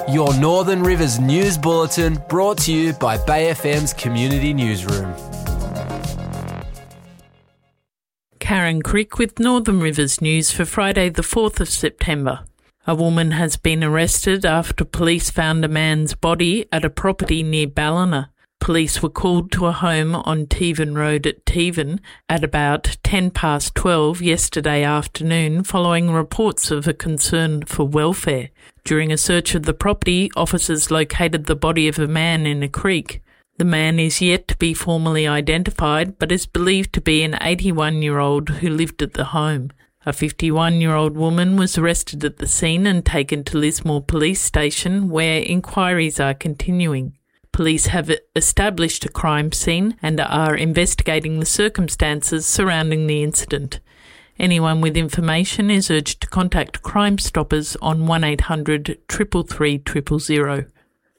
Your Northern Rivers News Bulletin, brought to you by Bay FM's Community Newsroom. Karen Crick with Northern Rivers News for Friday the 4th of September. A woman has been arrested after police found a man's body at a property near Ballina. Police were called to a home on Tevan Road at Tevan at about 12:10 yesterday afternoon following reports of a concern for welfare. During a search of the property, officers located the body of a man in a creek. The man is yet to be formally identified but is believed to be an 81-year-old who lived at the home. A 51-year-old woman was arrested at the scene and taken to Lismore Police Station where inquiries are continuing. Police have established a crime scene and are investigating the circumstances surrounding the incident. Anyone with information is urged to contact Crime Stoppers on 1800 333 000.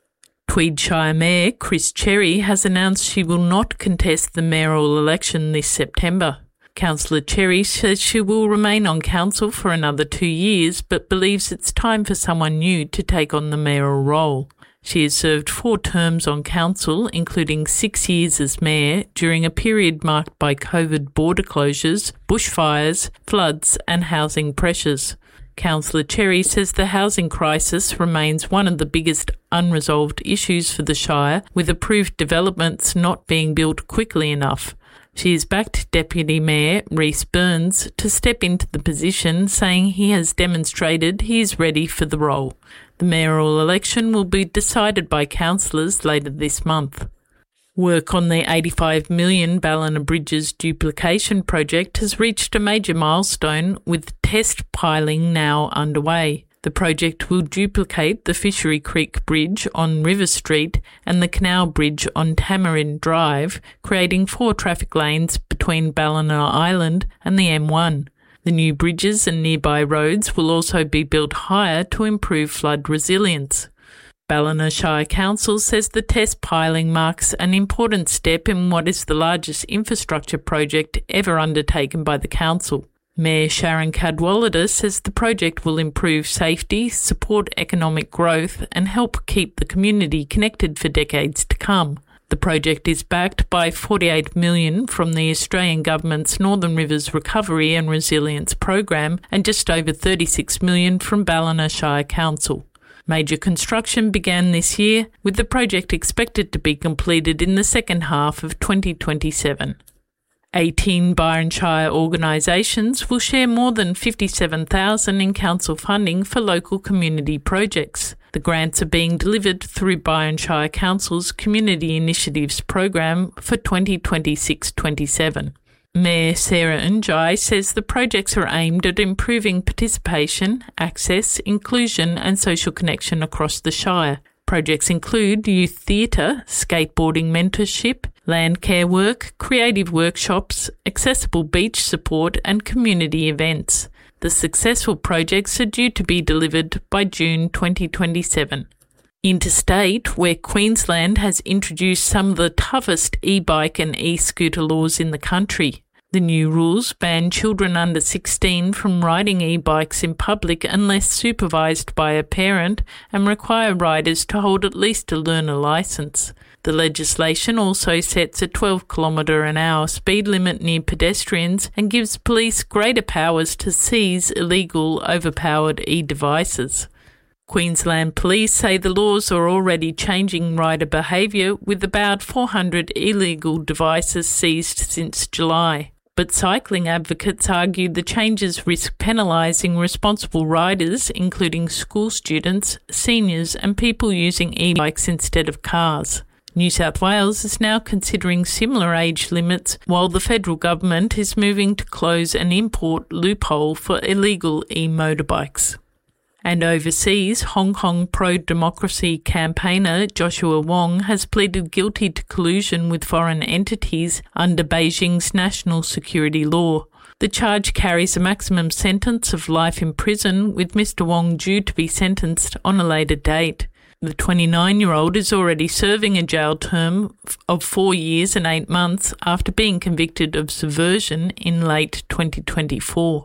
Tweed Shire Mayor Chris Cherry has announced she will not contest the mayoral election this September. Councillor Cherry says she will remain on council for another 2 years but believes it's time for someone new to take on the mayoral role. She has served 4 terms on council, including 6 years as mayor, during a period marked by COVID border closures, bushfires, floods and housing pressures. Councillor Cherry says the housing crisis remains one of the biggest unresolved issues for the Shire, with approved developments not being built quickly enough. She has backed Deputy Mayor Rhys Burns to step into the position, saying he has demonstrated he is ready for the role. The mayoral election will be decided by councillors later this month. Work on the $85 million Ballina Bridges duplication project has reached a major milestone, with test piling now underway. The project will duplicate the Fishery Creek Bridge on River Street and the Canal Bridge on Tamarind Drive, creating 4 traffic lanes between Ballina Island and the M1. The new bridges and nearby roads will also be built higher to improve flood resilience. Ballina Shire Council says the test piling marks an important step in what is the largest infrastructure project ever undertaken by the council. Mayor Sharon Cadwallader says the project will improve safety, support economic growth and help keep the community connected for decades to come. The project is backed by $48 million from the Australian Government's Northern Rivers Recovery and Resilience Program and just over $36 million from Ballina Shire Council. Major construction began this year, with the project expected to be completed in the second half of 2027. 18 Byron Shire organisations will share more than $57,000 in council funding for local community projects. The grants are being delivered through Byron Shire Council's Community Initiatives program for 2026-27. Mayor Sarah Njai says the projects are aimed at improving participation, access, inclusion and social connection across the Shire. Projects include youth theatre, skateboarding mentorship, land care work, creative workshops, accessible beach support and community events. The successful projects are due to be delivered by June 2027. Interstate, where Queensland has introduced some of the toughest e-bike and e-scooter laws in the country. The new rules ban children under 16 from riding e-bikes in public unless supervised by a parent and require riders to hold at least a learner licence. The legislation also sets a 12 km/h speed limit near pedestrians and gives police greater powers to seize illegal, overpowered e-devices. Queensland Police say the laws are already changing rider behaviour, with about 400 illegal devices seized since July. But cycling advocates argue the changes risk penalising responsible riders, including school students, seniors and people using e-bikes instead of cars. New South Wales is now considering similar age limits, while the federal government is moving to close an import loophole for illegal e-motorbikes. And overseas, Hong Kong pro-democracy campaigner Joshua Wong has pleaded guilty to collusion with foreign entities under Beijing's national security law. The charge carries a maximum sentence of life in prison, with Mr. Wong due to be sentenced on a later date. The 29-year-old is already serving a jail term of 4 years and 8 months after being convicted of subversion in late 2024.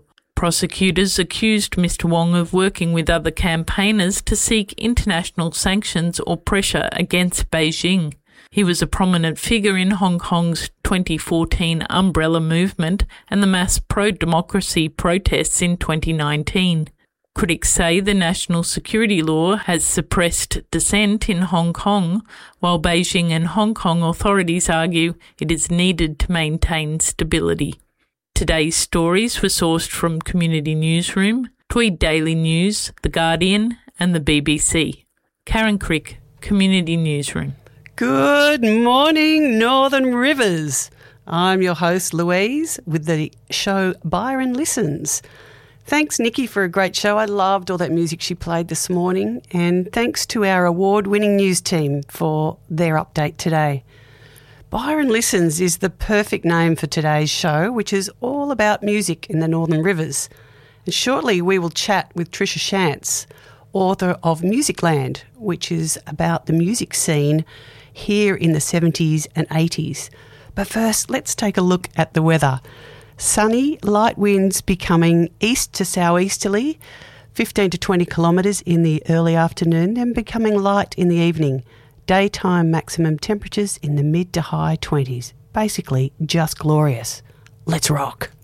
Prosecutors accused Mr Wong of working with other campaigners to seek international sanctions or pressure against Beijing. He was a prominent figure in Hong Kong's 2014 Umbrella Movement and the mass pro-democracy protests in 2019. Critics say the national security law has suppressed dissent in Hong Kong, while Beijing and Hong Kong authorities argue it is needed to maintain stability. Today's stories were sourced from Community Newsroom, Tweed Daily News, The Guardian and the BBC. Karen Crick, Community Newsroom. Good morning, Northern Rivers. I'm your host, Louise, with the show Byron Listens. Thanks, Nikki, for a great show. I loved all that music she played this morning. And thanks to our award-winning news team for their update today. Byron Listens is the perfect name for today's show, which is all about music in the Northern Rivers. And shortly we will chat with Trisha Shantz, author of Musicland, which is about the music scene here in the 70s and 80s. But first, let's take a look at the weather. Sunny, light winds becoming east to southeasterly, 15 to 20 kilometres in the early afternoon, then becoming light in the evening. Daytime maximum temperatures in the mid to high 20s. Basically, just glorious. Let's rock.